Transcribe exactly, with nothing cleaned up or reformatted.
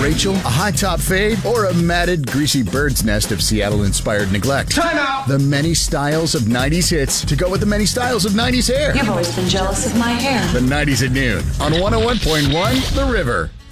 Rachel, a high-top fade, or a matted, greasy bird's nest of Seattle-inspired neglect? Time out! The many styles of nineties hits to go with the many styles of nineties hair. You've always been jealous of my hair. The nineties at noon on one oh one point one The River.